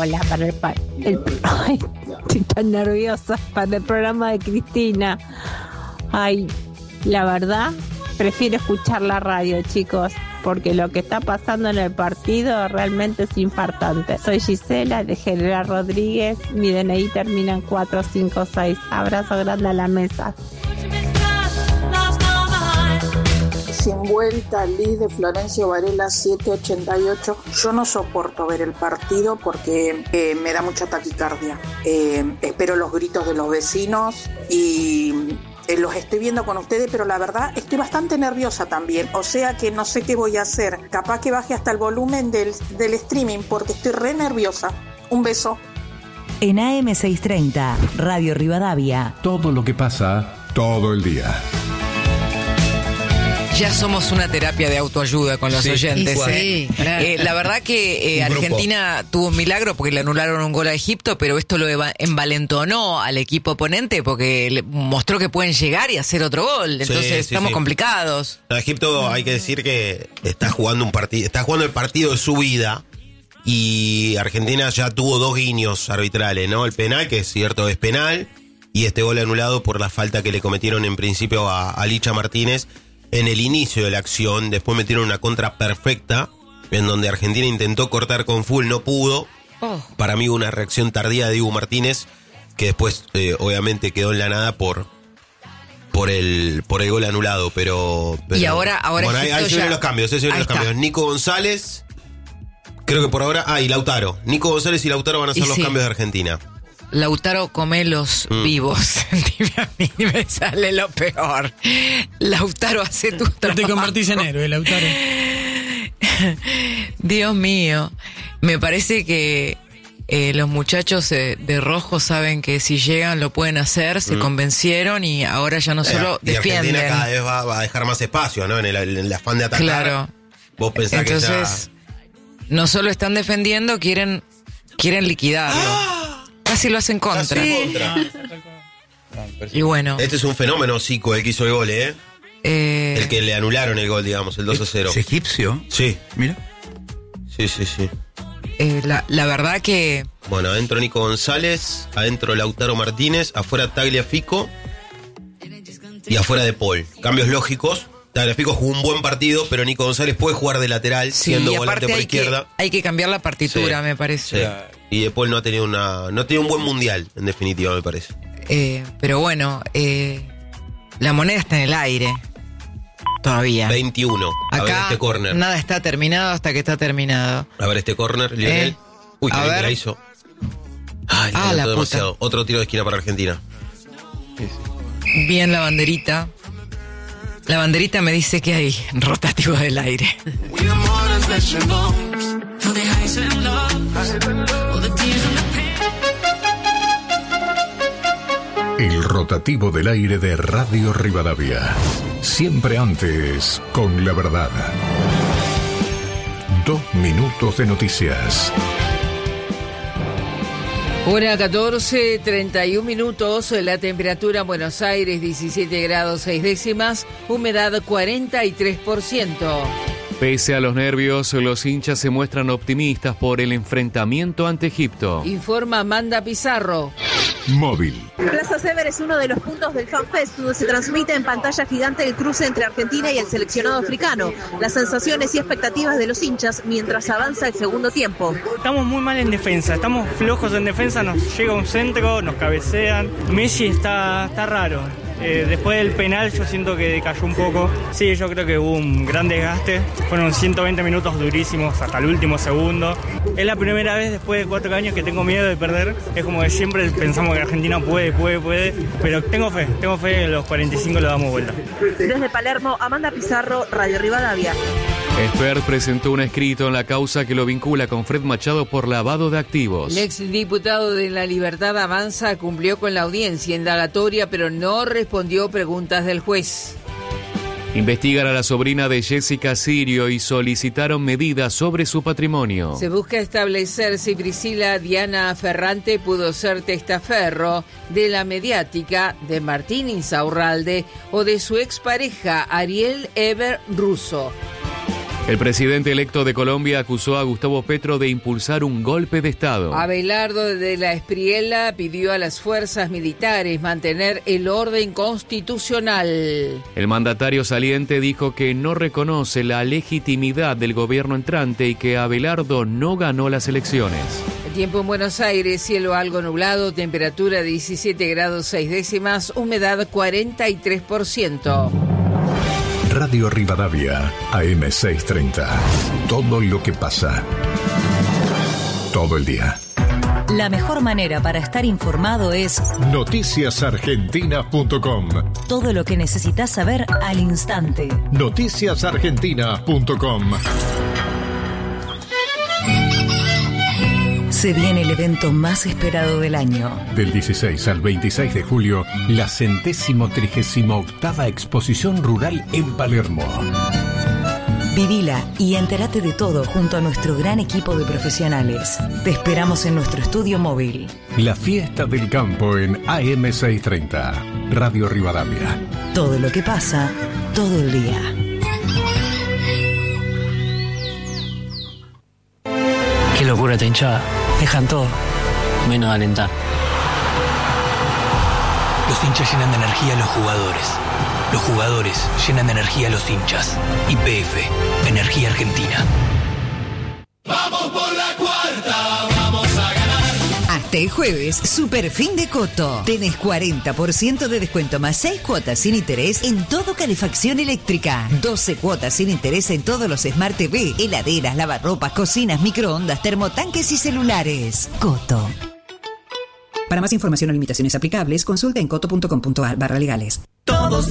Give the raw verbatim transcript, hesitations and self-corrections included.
Hola, para el, pa- el ay, estoy tan nerviosa para el programa de Cristina. Ay, la verdad, prefiero escuchar la radio, chicos, porque lo que está pasando en el partido realmente es infartante. Soy Gisela de General Rodríguez, mi D N I termina en cuatro cinco seis. Abrazo grande a la mesa. Sin vuelta, Liz de Florencio Varela siete ochenta y ocho. Yo no soporto ver el partido porque eh, me da mucha taquicardia. Eh, espero los gritos de los vecinos y eh, los estoy viendo con ustedes, pero la verdad estoy bastante nerviosa también. O sea que no sé qué voy a hacer. Capaz que baje hasta el volumen del, del streaming porque estoy re nerviosa. Un beso. En A M seiscientos treinta, Radio Rivadavia. Todo lo que pasa, todo el día. Ya somos una terapia de autoayuda con los Sí, oyentes. igual. ¿eh? Sí, claro. Eh, la verdad que eh, Un grupo. Argentina tuvo un milagro porque le anularon un gol a Egipto, pero esto lo eva- envalentonó al equipo oponente porque le mostró que pueden llegar y hacer otro gol. Entonces Sí, sí, estamos sí. complicados. No, Egipto, hay que decir que está jugando un partido, está jugando el partido de su vida y Argentina ya tuvo dos guiños arbitrales, ¿no? El penal, que es cierto, es penal, y este gol anulado por la falta que le cometieron en principio a, a Licha Martínez en el inicio de la acción. Después metieron una contra perfecta en donde Argentina intentó cortar con full, no pudo. Oh. Para mí una reacción tardía de Dibu Martínez, que después eh, obviamente quedó en la nada por por el por el gol anulado, pero, pero Y ahora- ahora bueno, ahí, Egipto ahí se vienen ya- los cambios, ahí se vienen ahí los está. cambios. Nico González, creo que por ahora, ah, y Lautaro. Nico González y Lautaro van a ser Y los sí. cambios de Argentina. Lautaro come los Mm. vivos. Dime, a mí me sale lo peor. Lautaro hace tu Te trabajo. convertís en héroe, Lautaro. Dios mío, me parece que eh, los muchachos eh, de rojo saben que si llegan lo pueden hacer, se Mm. convencieron y ahora ya no solo Eh, y defienden. Argentina cada vez va, va a dejar más espacio, ¿no? En el, en el afán de atacar. Claro. Vos pensás Entonces, no solo están defendiendo, quieren quieren liquidarlo. Casi lo hacen que ya... contra. Casi contra. Y bueno, Este es un fenómeno, Zico, el que hizo el gol, ¿eh? eh, El que le anularon el gol, digamos, el dos a cero. ¿Es egipcio? Sí, Mira. sí, sí, sí. eh, la, la verdad que Bueno, adentro Nico González, adentro Lautaro Martínez, afuera Tagliafico y afuera De Paul. Cambios lógicos. Tagliafico jugó un buen partido, pero Nico González puede jugar de lateral, sí, siendo y volante aparte por hay izquierda. que, hay que cambiar la partitura, Sí, me parece. Sí. Y De Paul no ha tenido una, no ha tenido un buen mundial, en definitiva, me parece. Eh, pero bueno, eh, la moneda está en el aire. Todavía. veintiuno. A ver Acá este córner. nada está terminado hasta que está terminado. A ver este córner, Lionel. Eh, Uy, qué a bien que ver. la hizo. Ay, le Ah, adelantó la puta. demasiado. Otro tiro de esquina para Argentina. Bien la banderita. La banderita me dice que hay rotativo del aire. El rotativo del aire de Radio Rivadavia. Siempre antes, con la verdad. Dos minutos de noticias. Hora catorce, treinta y un minutos, la temperatura en Buenos Aires diecisiete grados seis décimas, humedad cuarenta y tres por ciento. Pese a los nervios, los hinchas se muestran optimistas por el enfrentamiento ante Egipto. Informa Amanda Pizarro. Móvil. Plaza Sever es uno de los puntos del FanFest donde se transmite en pantalla gigante el cruce entre Argentina y el seleccionado africano. Las sensaciones y expectativas de los hinchas mientras avanza el segundo tiempo. Estamos muy mal en defensa, estamos flojos en defensa, nos llega un centro, nos cabecean. Messi está, está raro. Eh, después del penal yo siento que decayó un poco. Sí, yo creo que hubo un gran desgaste. Fueron ciento veinte minutos durísimos hasta el último segundo. Es la primera vez después de cuatro años que tengo miedo de perder. Es como que siempre pensamos que Argentina puede, puede, puede. Pero tengo fe, tengo fe que los cuarenta y cinco lo damos vuelta. Desde Palermo, Amanda Pizarro, Radio Rivadavia. Expert presentó un escrito en la causa que lo vincula con Fred Machado por lavado de activos. El exdiputado de La Libertad Avanza cumplió con la audiencia indagatoria, pero no respondió preguntas del juez. Investigan a la sobrina de Jessica Sirio y solicitaron medidas sobre su patrimonio. Se busca establecer si Priscila Diana Ferrante pudo ser testaferro de la mediática de Martín Insaurralde o de su expareja Ariel Eber Russo. El presidente electo de Colombia acusó a Gustavo Petro de impulsar un golpe de Estado. Abelardo de la Espriella pidió a las fuerzas militares mantener el orden constitucional. El mandatario saliente dijo que no reconoce la legitimidad del gobierno entrante y que Abelardo no ganó las elecciones. El tiempo en Buenos Aires, cielo algo nublado, temperatura diecisiete grados seis décimas, humedad cuarenta y tres por ciento. Radio Rivadavia, A M seiscientos treinta. Todo lo que pasa. Todo el día. La mejor manera para estar informado es noticias argentinas punto com. Todo lo que necesitas saber al instante. noticias argentinas punto com. Se viene el evento más esperado del año. Del dieciséis al veintiséis de julio, la centésimo trigésima octava exposición rural en Palermo. Vivila y entérate de todo junto a nuestro gran equipo de profesionales. Te esperamos en nuestro estudio móvil. La fiesta del campo en A M seiscientos treinta. Radio Rivadavia. Todo lo que pasa, todo el día. Qué locura esta hinchada. Dejan todo, menos alentar. Los hinchas llenan de energía a los jugadores. Los jugadores llenan de energía a los hinchas. Y P F, Energía Argentina. Vamos por la cuarta, vamos a ganar. Hasta el jueves, super fin de Coto. Tenés cuarenta por ciento de descuento más seis cuotas sin interés en todo calefacción eléctrica. doce cuotas sin interés en todos los Smart T V, heladeras, lavarropas, cocinas, microondas, termotanques y celulares. Coto. Para más información o limitaciones aplicables, consulta en coto punto com punto a r barra legales.